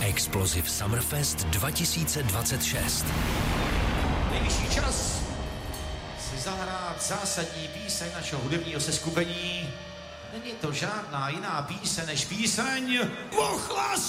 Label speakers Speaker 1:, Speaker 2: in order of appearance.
Speaker 1: Explosive Summerfest 2026.
Speaker 2: Nejvyšší čas si zahrát zásadní píseň našeho hudebního seskupení. Není to žádná jiná píseň než píseň Ochlas!